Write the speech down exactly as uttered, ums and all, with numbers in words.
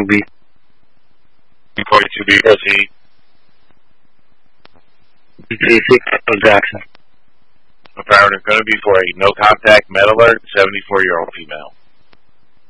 forty-two B. forty-two B, proceed. thirty-six Echo Jackson. The pattern is going to be for a no contact med alert, seventy-four year old female.